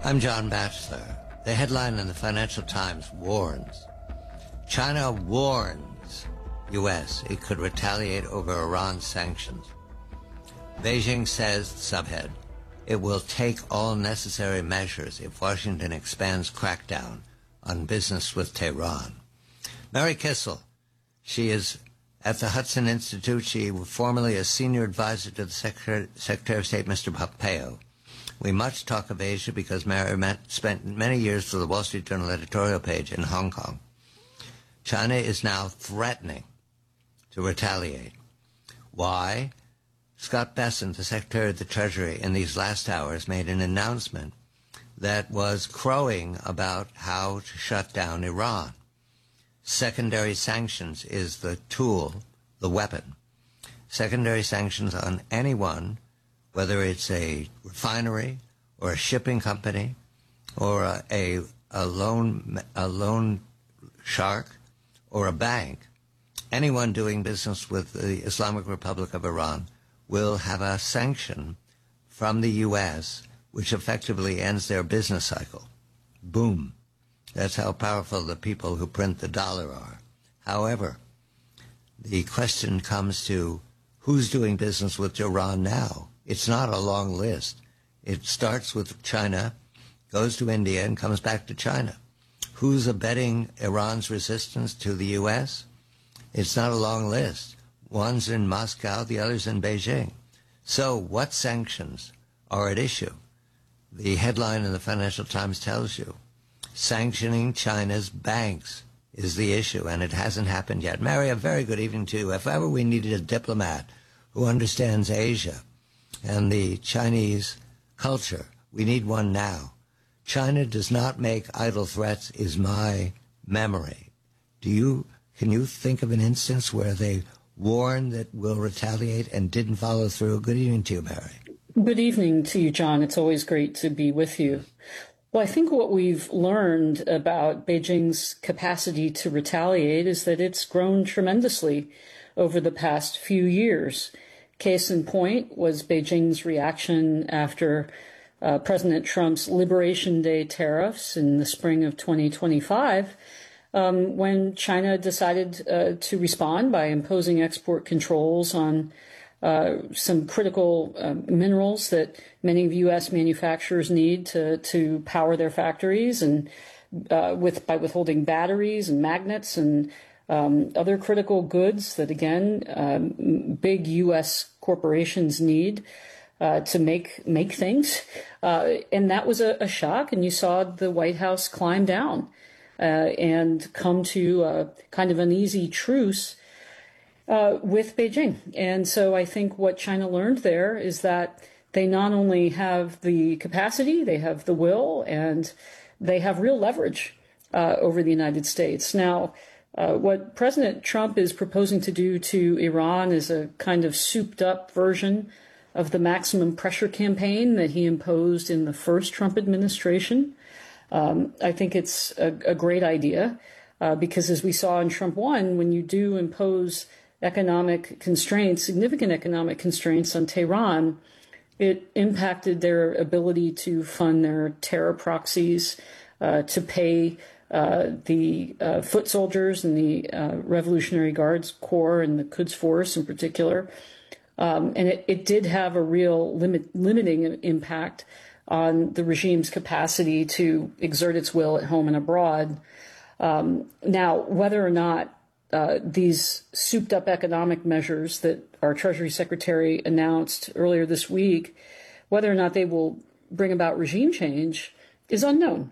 I'm John Batchelor. The headline in the Financial Times warns. China warns U.S. it could retaliate over Iran's sanctions. Beijing says, subhead, it will take all necessary measures if Washington expands crackdown on business with Tehran. Mary Kissel, she is at the Hudson Institute. She was formerly a senior advisor to the Secretary of State, Mr. Pompeo. We much talk of Asia because Mary spent many years for the Wall Street Journal editorial page in Hong Kong. China is now threatening to retaliate. Why? Scott Bessent, the Secretary of the Treasury, in these last hours made an announcement that was crowing about how to shut down Iran. Secondary sanctions is the tool, the weapon. Secondary sanctions on anyone, whether it's a refinery or a shipping company or a loan shark or a bank, anyone doing business with the Islamic Republic of Iran will have a sanction from the U.S. which effectively ends their business cycle. Boom. That's how powerful the people who print the dollar are. However, the question comes to who's doing business with Iran now? It's not a long list. It starts with China, goes to India, and comes back to China. Who's abetting Iran's resistance to the U.S.? It's not a long list. One's in Moscow, the other's in Beijing. So what sanctions are at issue? The headline in the Financial Times tells you, sanctioning China's banks is the issue, and it hasn't happened yet. Mary, a very good evening to you. If ever we needed a diplomat who understands Asia and the Chinese culture, we need one now. China does not make idle threats, is my memory. Can you think of an instance where they warned that we'll retaliate and didn't follow through? Good evening to you, Mary. Good evening to you, John. It's always great to be with you. Well, I think what we've learned about Beijing's capacity to retaliate is that it's grown tremendously over the past few years. Case in point was Beijing's reaction after President Trump's Liberation Day tariffs in the spring of 2025, when China decided to respond by imposing export controls on some critical minerals that many of U.S. manufacturers need to power their factories, and by withholding batteries and magnets and other critical goods that, again, big U.S. corporations need to make things. And that was a shock, and you saw the White House climb down and come to kind of an easy truce with Beijing. And so I think what China learned there is that they not only have the capacity, they have the will, and they have real leverage over the United States. Now, what President Trump is proposing to do to Iran is a kind of souped-up version of the maximum pressure campaign that he imposed in the first Trump administration. I think it's a great idea because, as we saw in Trump 1, when you do impose economic constraints, significant economic constraints on Tehran, it impacted their ability to fund their terror proxies, to pay the foot soldiers and the Revolutionary Guards Corps and the Quds Force in particular. And it did have a real limiting impact on the regime's capacity to exert its will at home and abroad. Now, whether or not these souped-up economic measures that our Treasury Secretary announced earlier this week, whether or not they will bring about regime change is unknown.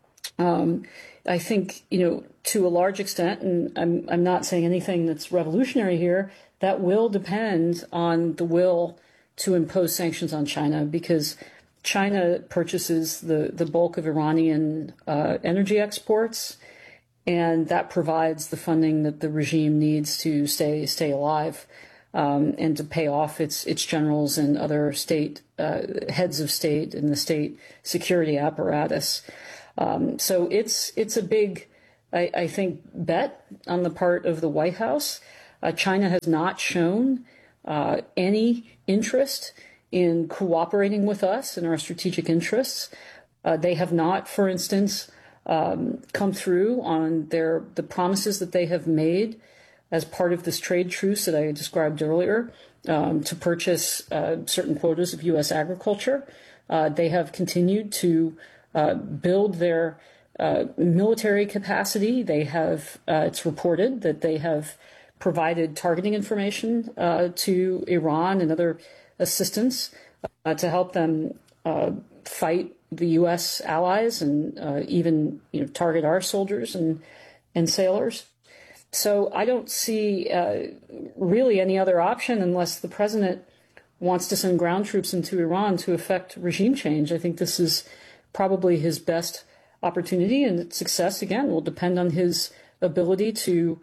I think, to a large extent, and I'm not saying anything that's revolutionary here, that will depend on the will to impose sanctions on China, because China purchases the bulk of Iranian energy exports, and that provides the funding that the regime needs to stay alive and to pay off its generals and other state heads of state in the state security apparatus. So it's a big, I think, bet on the part of the White House. China has not shown any interest in cooperating with us in our strategic interests. They have not, for instance, come through on the promises that they have made as part of this trade truce that I described earlier, to purchase certain quotas of U.S. agriculture. They have continued to build their military capacity. They have, it's reported that they have provided targeting information to Iran and other assistance to help them fight the U.S. allies and even target our soldiers and sailors. So I don't see really any other option unless the president wants to send ground troops into Iran to effect regime change. I think this is probably his best opportunity, and success, again, will depend on his ability to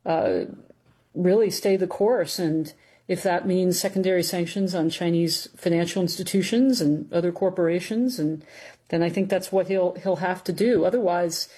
really stay the course. And if that means secondary sanctions on Chinese financial institutions and other corporations, and then I think that's what he'll have to do. Otherwise,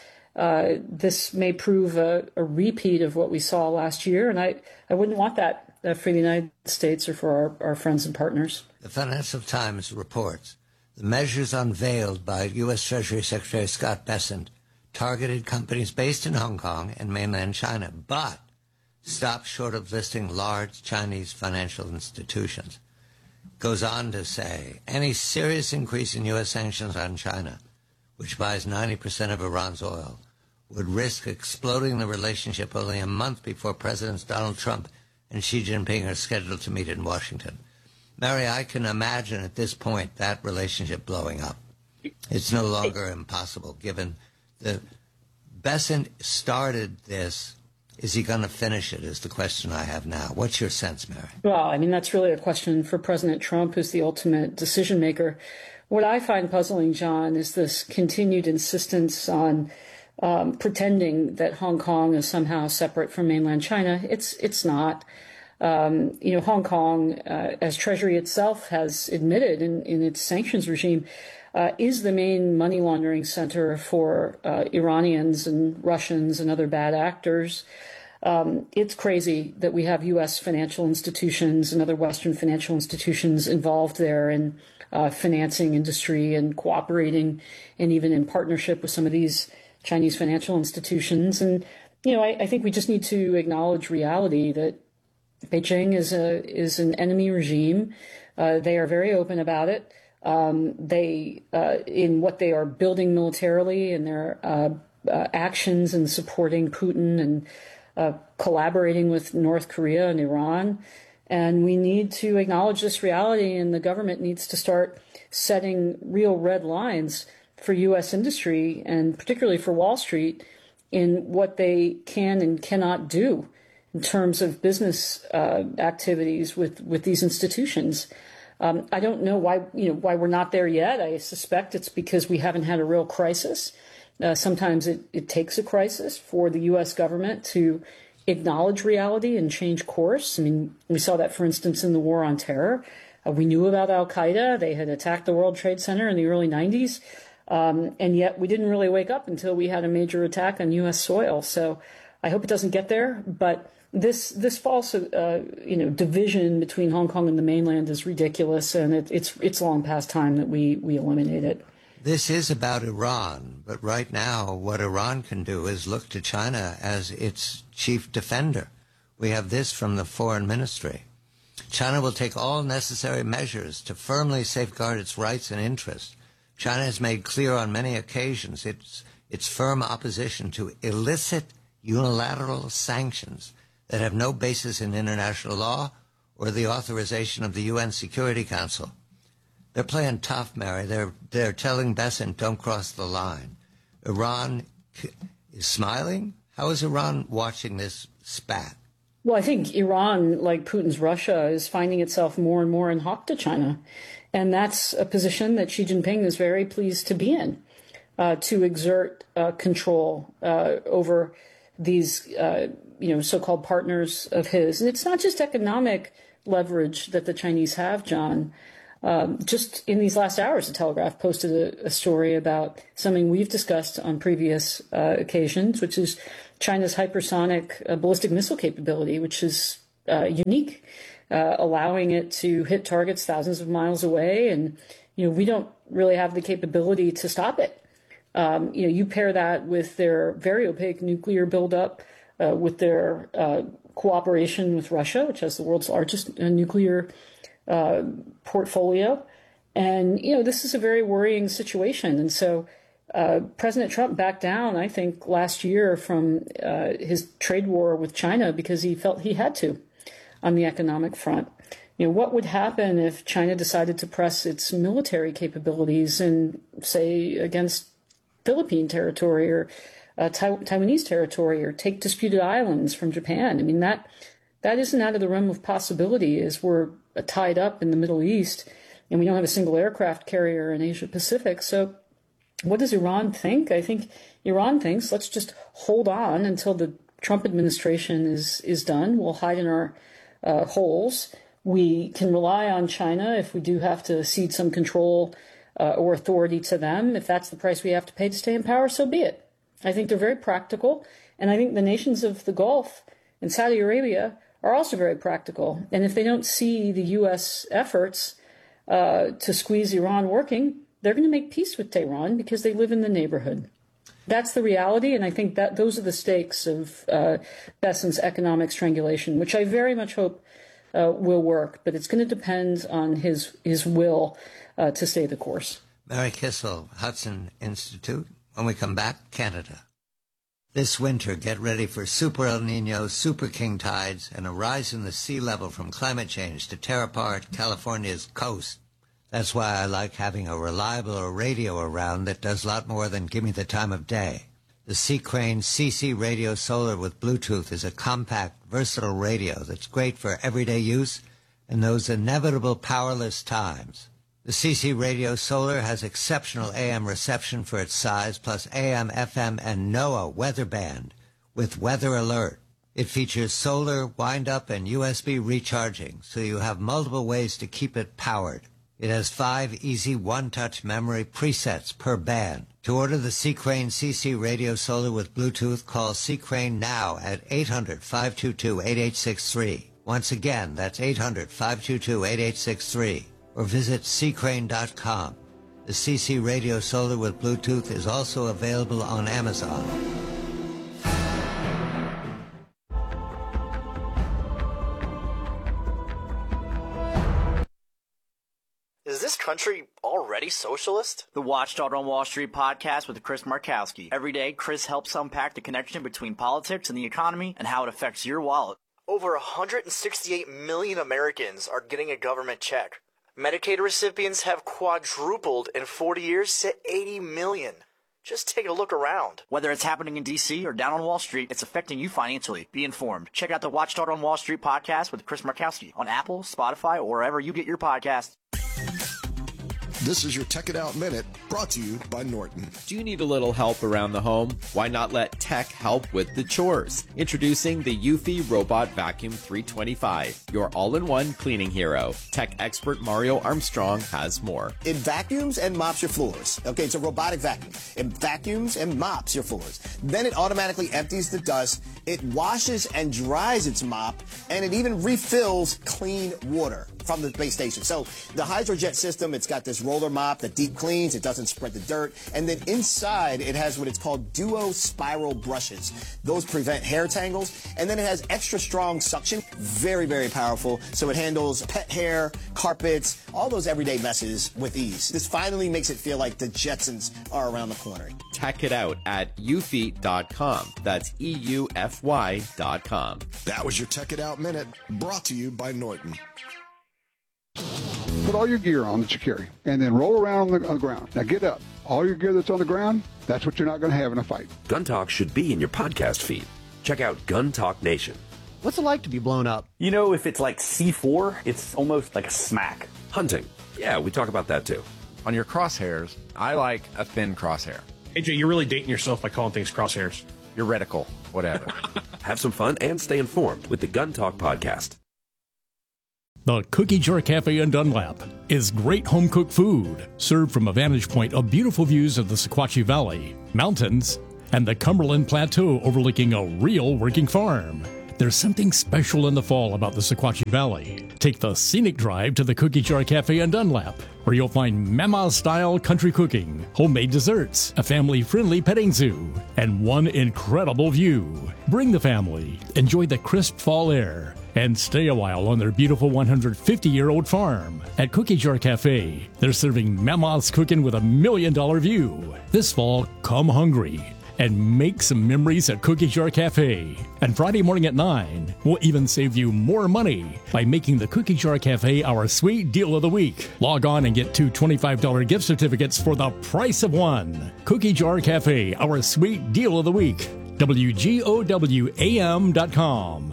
this may prove a repeat of what we saw last year, and I wouldn't want that for the United States or for our friends and partners. The Financial Times reports the measures unveiled by U.S. Treasury Secretary Scott Bessent targeted companies based in Hong Kong and mainland China, but stopped short of listing large Chinese financial institutions. Goes on to say, any serious increase in U.S. sanctions on China, which buys 90% of Iran's oil, would risk exploding the relationship only a month before Presidents Donald Trump and Xi Jinping are scheduled to meet in Washington. Mary, I can imagine at this point that relationship blowing up. It's no longer impossible, given the Bessent started this. Is he going to finish it, is the question I have now. What's your sense, Mary? Well, I mean, that's really a question for President Trump, who's the ultimate decision maker. What I find puzzling, John, is this continued insistence on pretending that Hong Kong is somehow separate from mainland China. It's not. Hong Kong, as Treasury itself has admitted in its sanctions regime, is the main money laundering center for Iranians and Russians and other bad actors. It's crazy that we have U.S. financial institutions and other Western financial institutions involved there in financing industry and cooperating and even in partnership with some of these Chinese financial institutions. And, I think we just need to acknowledge reality that Beijing is an enemy regime. They are very open about it. They, in what they are building militarily and their actions in supporting Putin and collaborating with North Korea and Iran. And we need to acknowledge this reality, and the government needs to start setting real red lines for U.S. industry, and particularly for Wall Street, in what they can and cannot do in terms of business activities with these institutions. I don't know why we're not there yet. I suspect it's because we haven't had a real crisis. Sometimes it takes a crisis for the U.S. government to acknowledge reality and change course. I mean, we saw that, for instance, in the war on terror. We knew about al-Qaeda. They had attacked the World Trade Center in the early 90s. And yet we didn't really wake up until we had a major attack on U.S. soil. So I hope it doesn't get there. But this false, division between Hong Kong and the mainland is ridiculous, and it's long past time that we eliminate it. This is about Iran, but right now what Iran can do is look to China as its chief defender. We have this from the foreign ministry. China will take all necessary measures to firmly safeguard its rights and interests. China has made clear on many occasions its firm opposition to illicit unilateral sanctions that have no basis in international law or the authorization of the UN Security Council. They're playing tough, Mary. They're telling Bessent, don't cross the line. Iran is smiling. How is Iran watching this spat? Well, I think Iran, like Putin's Russia, is finding itself more and more in hock to China. And that's a position that Xi Jinping is very pleased to be in, to exert control over these, so-called partners of his. And it's not just economic leverage that the Chinese have, John. Just in these last hours, the Telegraph posted a story about something we've discussed on previous occasions, which is China's hypersonic ballistic missile capability, which is unique, allowing it to hit targets thousands of miles away and we don't really have the capability to stop it. You pair that with their very opaque nuclear buildup, with their cooperation with Russia, which has the world's largest nuclear portfolio. And, this is a very worrying situation. And so President Trump backed down, I think, last year from his trade war with China because he felt he had to on the economic front. What would happen if China decided to press its military capabilities and, say, against Philippine territory or Taiwanese territory, or take disputed islands from Japan? I mean, that isn't out of the realm of possibility as we're tied up in the Middle East and we don't have a single aircraft carrier in Asia Pacific. So what does Iran think? I think Iran thinks, let's just hold on until the Trump administration is done. We'll hide in our holes. We can rely on China if we do have to cede some control or authority to them. If that's the price we have to pay to stay in power, so be it. I think they're very practical. And I think the nations of the Gulf and Saudi Arabia are also very practical. And if they don't see the U.S. efforts to squeeze Iran working, they're going to make peace with Tehran because they live in the neighborhood. That's the reality, and I think that those are the stakes of Besson's economic strangulation, which I very much hope will work, but it's going to depend on his will to stay the course. Mary Kissel, Hudson Institute. When we come back, Canada. This winter, get ready for Super El Nino, Super King tides, and a rise in the sea level from climate change to tear apart California's coast. That's why I like having a reliable radio around that does a lot more than give me the time of day. The Seacrane CC Radio Solar with Bluetooth is a compact, versatile radio that's great for everyday use in those inevitable powerless times. The CC Radio Solar has exceptional AM reception for its size, plus AM, FM, and NOAA weather band with weather alert. It features solar, wind-up, and USB recharging, so you have multiple ways to keep it powered. It has 5 easy one-touch memory presets per band. To order the Seacrane CC Radio Solar with Bluetooth, call Seacrane now at 800-522-8863. Once again, that's 800-522-8863. Or visit Seacrane.com. The CC Radio Solar with Bluetooth is also available on Amazon. Is this country already socialist? The Watchdog on Wall Street podcast with Chris Markowski. Every day, Chris helps unpack the connection between politics and the economy and how it affects your wallet. Over 168 million Americans are getting a government check. Medicaid recipients have quadrupled in 40 years to 80 million. Just take a look around. Whether it's happening in D.C. or down on Wall Street, it's affecting you financially. Be informed. Check out the Watchdog on Wall Street podcast with Chris Markowski on Apple, Spotify, or wherever you get your podcasts. This is your Tech It Out Minute, brought to you by Norton. Do you need a little help around the home? Why not let tech help with the chores? Introducing the Eufy Robot Vacuum 325, your all-in-one cleaning hero. Tech expert Mario Armstrong has more. It vacuums and mops your floors. Okay, it's a robotic vacuum. It vacuums and mops your floors. Then it automatically empties the dust. It washes and dries its mop, and it even refills clean water from the base station. So the Hydrojet system, it's got this roller mop that deep cleans, it doesn't spread the dirt, and then inside it has what it's called duo spiral brushes. Those prevent hair tangles, and then it has extra strong suction, very, very powerful, so it handles pet hair, carpets, all those everyday messes with ease. This finally makes it feel like the Jetsons are around the corner. Check it out at eufy.com. That's EUFY.com. That was your Tech It Out Minute, brought to you by Norton. Put all your gear on that you carry, and then roll around on the ground. Now get up. All your gear that's on the ground, that's what you're not going to have in a fight. Gun Talk should be in your podcast feed. Check out Gun Talk Nation. What's it like to be blown up? You know, if it's like C4, it's almost like a smack. Hunting. Yeah, we talk about that too. On your crosshairs, I like a thin crosshair. AJ, you're really dating yourself by calling things crosshairs. Your reticle, whatever. Have some fun and stay informed with the Gun Talk podcast. The Cookie Jar Cafe in Dunlap is great home-cooked food, served from a vantage point of beautiful views of the Sequatchie Valley, mountains, and the Cumberland Plateau overlooking a real working farm. There's something special in the fall about the Sequatchie Valley. Take the scenic drive to the Cookie Jar Cafe in Dunlap, where you'll find Mama-style country cooking, homemade desserts, a family-friendly petting zoo, and one incredible view. Bring the family, enjoy the crisp fall air, and stay a while on their beautiful 150-year-old farm. At Cookie Jar Cafe, they're serving Mama's cooking with $1 million view. This fall, come hungry and make some memories at Cookie Jar Cafe. And Friday morning at 9, we'll even save you more money by making the Cookie Jar Cafe our sweet deal of the week. Log on and get 2 $25 gift certificates for the price of one. Cookie Jar Cafe, our sweet deal of the week. WGOWAM.com.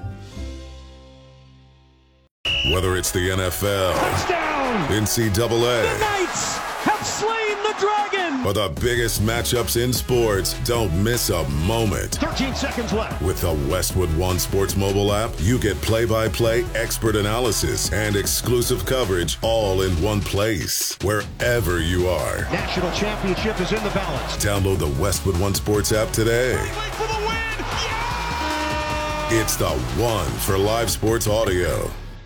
Whether it's the NFL, touchdown, NCAA, the Knights have slain the dragon, or the biggest matchups in sports, don't miss a moment. 13 seconds left. With the Westwood One Sports mobile app, you get play-by-play expert analysis and exclusive coverage all in one place, wherever you are. National championship is in the balance. Download the Westwood One Sports app today. For the win. Yeah! It's the one for live sports audio.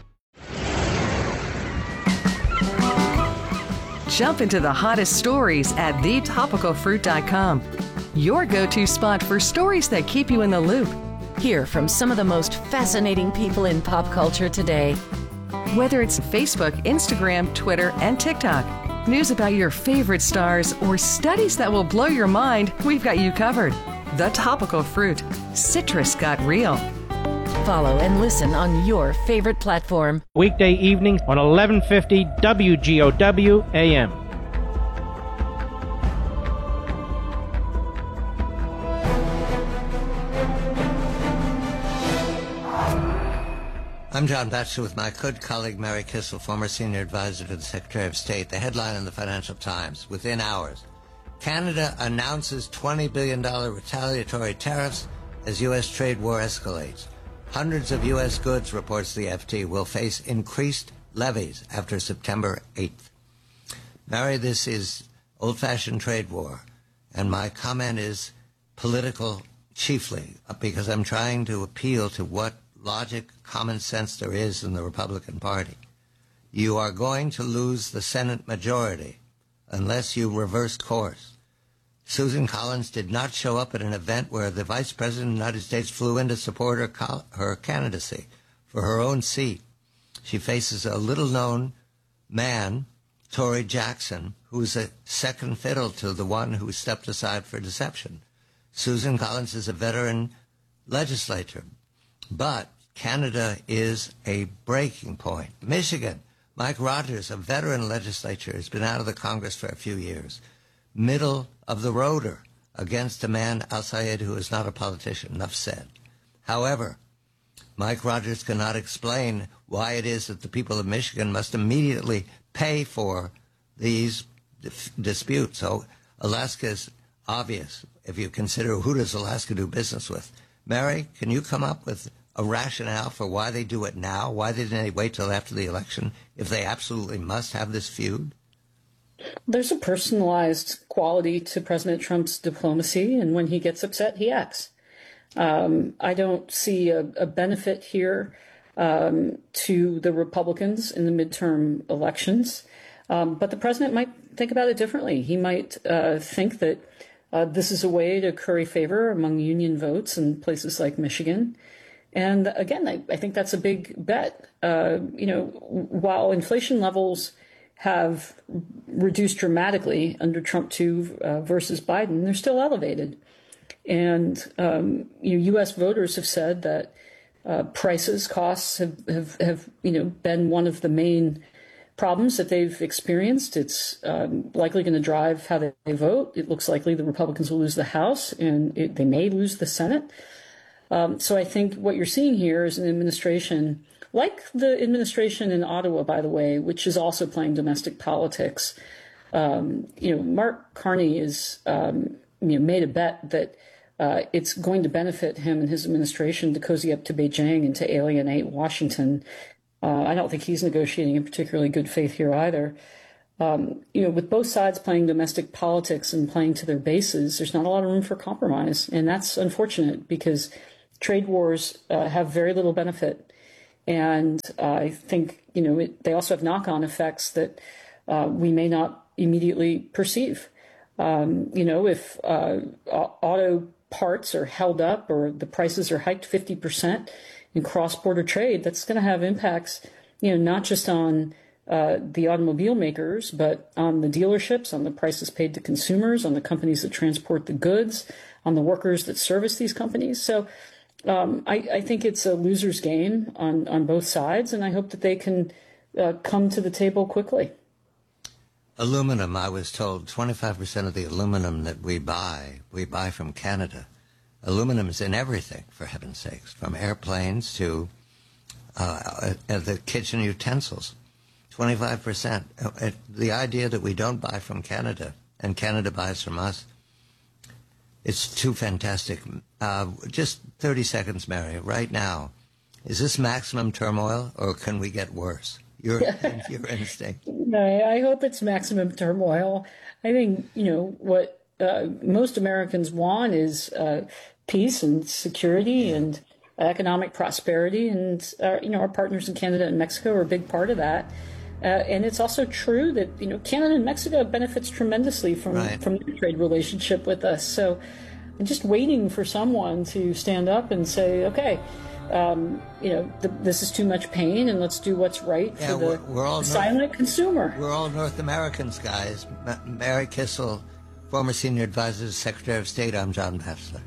Jump into the hottest stories at thetopicalfruit.com. Your go-to spot for stories that keep you in the loop. Hear from some of the most fascinating people in pop culture today. Whether it's Facebook, Instagram, Twitter, and TikTok, news about your favorite stars, or studies that will blow your mind, we've got you covered. The Topical Fruit. Citrus got real. Follow and listen on your favorite platform. Weekday evenings on 1150 WGOW AM. I'm John Batchelor with my good colleague Mary Kissel, former senior advisor to the Secretary of State. The headline in the Financial Times, within hours. Canada announces $20 billion retaliatory tariffs as U.S. trade war escalates. Hundreds of U.S. goods, reports the FT, will face increased levies after September 8th. Mary, this is old-fashioned trade war, and my comment is political chiefly, because I'm trying to appeal to what logic, common sense there is in the Republican Party. You are going to lose the Senate majority unless you reverse course. Susan Collins did not show up at an event where the Vice President of the United States flew in to support her candidacy for her own seat. She faces a little-known man, Tory Jackson, who's a second fiddle to the one who stepped aside for deception. Susan Collins is a veteran legislator, but Canada is a breaking point. Michigan, Mike Rogers, a veteran legislator, has been out of the Congress for a few years. Middle of the roader against a man, Al-Sayed, who is not a politician, enough said. However, Mike Rogers cannot explain why it is that the people of Michigan must immediately pay for these disputes. So Alaska is obvious if you consider who does Alaska do business with. Mary, can you come up with a rationale for why they do it now? Why didn't they wait till after the election if they absolutely must have this feud? There's a personalized quality to President Trump's diplomacy, and when he gets upset, he acts. I don't see a benefit here to the Republicans in the midterm elections, but the president might think about it differently. He might think that this is a way to curry favor among union votes in places like Michigan. And again, I think that's a big bet. While inflation levels have reduced dramatically under Trump 2 versus Biden, they're still elevated. And U.S. voters have said that costs have been one of the main problems that they've experienced. It's likely going to drive how they vote. It looks likely the Republicans will lose the House, and they may lose the Senate. So I think what you're seeing here is an administration, like the administration in Ottawa, by the way, which is also playing domestic politics. Mark Carney is made a bet that it's going to benefit him and his administration to cozy up to Beijing and to alienate Washington. I don't think he's negotiating in particularly good faith here either. With both sides playing domestic politics and playing to their bases, there's not a lot of room for compromise. And that's unfortunate because trade wars have very little benefit. And I think, they also have knock-on effects that we may not immediately perceive. If auto parts are held up or the prices are hiked 50% in cross-border trade, that's going to have impacts, not just on the automobile makers, but on the dealerships, on the prices paid to consumers, on the companies that transport the goods, on the workers that service these companies. So I think it's a loser's game on both sides, and I hope that they can come to the table quickly. Aluminum, I was told 25% of the aluminum that we buy from Canada. Aluminum is in everything, for heaven's sakes, from airplanes to the kitchen utensils. 25%. The idea that we don't buy from Canada and Canada buys from us, it's too fantastic. Just 30 seconds, Mary, right now. Is this maximum turmoil or can we get worse? Your instinct. I hope it's maximum turmoil. I think, what most Americans want is peace and security and economic prosperity. And, our partners in Canada and Mexico are a big part of that. And it's also true that, Canada and Mexico benefits tremendously from their trade relationship with us. So I'm just waiting for someone to stand up and say, okay, this is too much pain, and let's do what's right for the silent consumer. We're all North Americans, guys. Mary Kissel, former senior advisor to the Secretary of State. I'm John Bachelor.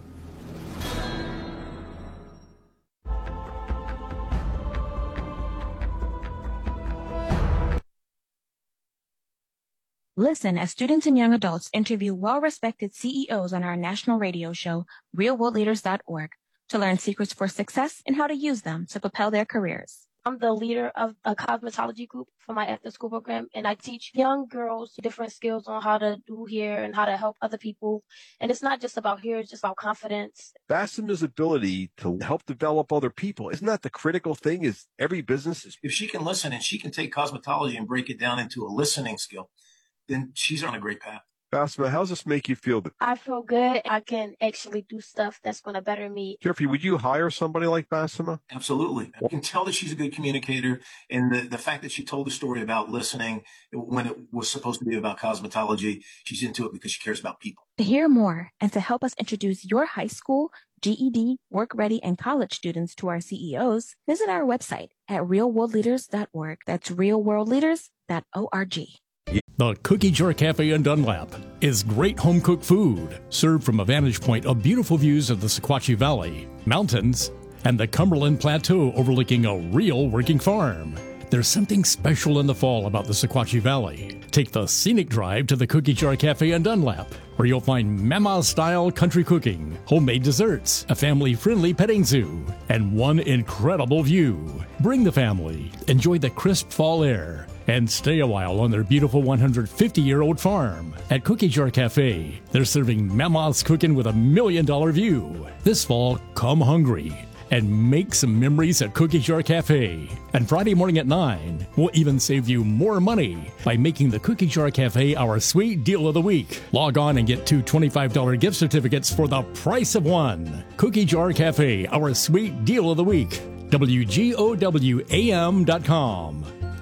Listen as students and young adults interview well-respected CEOs on our national radio show, realworldleaders.org, to learn secrets for success and how to use them to propel their careers. I'm the leader of a cosmetology group for my after-school program, and I teach young girls different skills on how to do hair and how to help other people. And it's not just about hair, it's just about confidence. Bassema's ability to help develop other people, isn't that the critical thing? Is every business is... If she can listen and she can take cosmetology and break it down into a listening skill, then she's on a great path. Bassema, how does this make you feel? I feel good. I can actually do stuff that's going to better me. Jeffrey, would you hire somebody like Bassema? Absolutely. You can tell that she's a good communicator, and the fact that she told the story about listening when it was supposed to be about cosmetology, she's into it because she cares about people. To hear more and to help us introduce your high school, GED, work-ready, and college students to our CEOs, visit our website at realworldleaders.org. That's realworldleaders.org. The Cookie Jar Cafe in Dunlap is great home-cooked food, served from a vantage point of beautiful views of the Sequatchie Valley, mountains, and the Cumberland Plateau overlooking a real working farm. There's something special in the fall about the Sequatchie Valley. Take the scenic drive to the Cookie Jar Cafe in Dunlap, where you'll find Mama-style country cooking, homemade desserts, a family-friendly petting zoo, and one incredible view. Bring the family, enjoy the crisp fall air, and stay a while on their beautiful 150-year-old farm. At Cookie Jar Cafe, they're serving Mama's cooking with $1 million view. This fall, come hungry and make some memories at Cookie Jar Cafe. And Friday morning at 9, we'll even save you more money by making the Cookie Jar Cafe our sweet deal of the week. Log on and get 2 $25 gift certificates for the price of one. Cookie Jar Cafe, our sweet deal of the week. WGOWAM.com.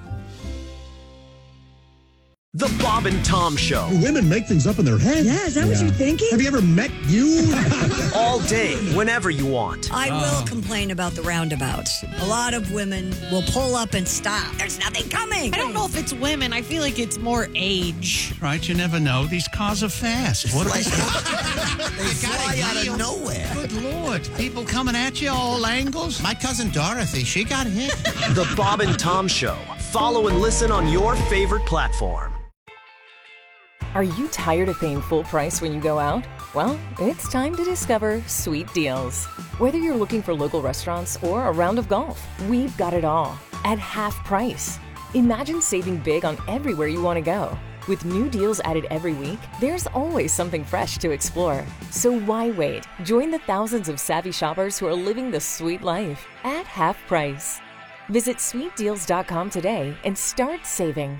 The Bob and Tom Show. Women make things up in their head. Yeah, is that what you're thinking? Have you ever met you? All day, whenever you want. I will complain about the roundabouts. A lot of women will pull up and stop. There's nothing coming. I don't know if it's women. I feel like it's more age. Right, you never know. These cars are fast. What are they? They fly out of nowhere. Good Lord. People coming at you all angles. My cousin Dorothy, she got hit. The Bob and Tom Show. Follow and listen on your favorite platform. Are you tired of paying full price when you go out? Well, it's time to discover Sweet Deals. Whether you're looking for local restaurants or a round of golf, we've got it all at half price. Imagine saving big on everywhere you want to go. With new deals added every week, there's always something fresh to explore. So why wait? Join the thousands of savvy shoppers who are living the sweet life at half price. Visit sweetdeals.com today and start saving.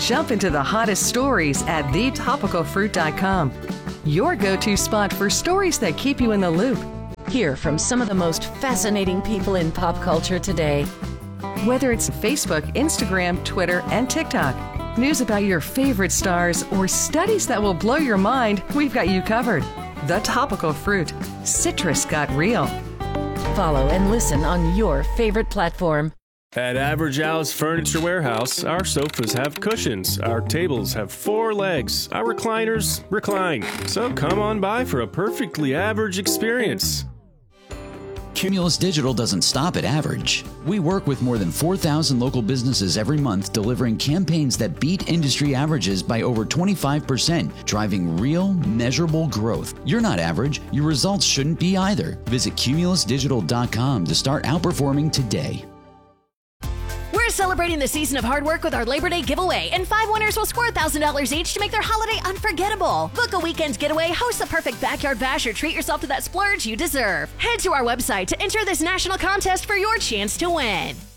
Jump into the hottest stories at thetopicalfruit.com. Your go-to spot for stories that keep you in the loop. Hear from some of the most fascinating people in pop culture today. Whether it's Facebook, Instagram, Twitter, and TikTok, news about your favorite stars, or studies that will blow your mind, we've got you covered. The Topical Fruit. Citrus got real. Follow and listen on your favorite platform. At Average Al's Furniture Warehouse, our sofas have cushions, our tables have 4 legs, our recliners recline. So come on by for a perfectly average experience. Cumulus Digital doesn't stop at average. We work with more than 4,000 local businesses every month, delivering campaigns that beat industry averages by over 25%, driving real, measurable growth. You're not average. Your results shouldn't be either. Visit cumulusdigital.com to start outperforming today. We're celebrating the season of hard work with our Labor Day giveaway, and 5 winners will score $1,000 each to make their holiday unforgettable. Book a weekend getaway, host the perfect backyard bash, or treat yourself to that splurge you deserve. Head to our website to enter this national contest for your chance to win.